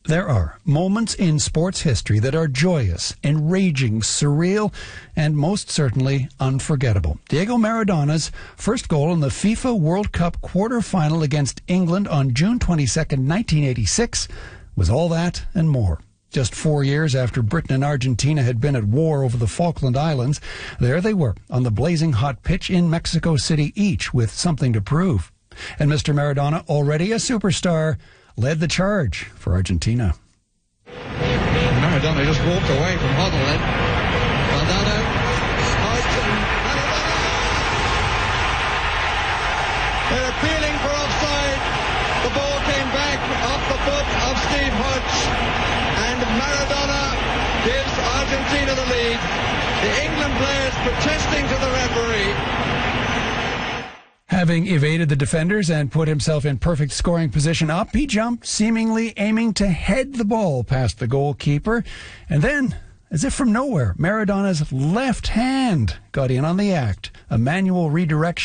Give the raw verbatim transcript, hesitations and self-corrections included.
There are moments in sports history that are joyous, enraging, surreal, and most certainly unforgettable. Diego Maradona's first goal in the FIFA World Cup quarter-final against England on June twenty-second, nineteen eighty-six was all that and more. Just four years after Britain and Argentina had been at war over the Falkland Islands, there they were on the blazing hot pitch in Mexico City, each with something to prove. And Mister Maradona, already a superstar, led the charge for Argentina. Maradona just walked away from Hoddle then. Maradona, Maradona! They're appealing for offside. The ball came back off the foot of Steve Hodge, and Maradona gives Argentina the lead. The England players protesting to the referee. Having evaded the defenders and put himself in perfect scoring position, up he jumped, seemingly aiming to head the ball past the goalkeeper. And then, as if from nowhere, Maradona's left hand got in on the act. A manual redirection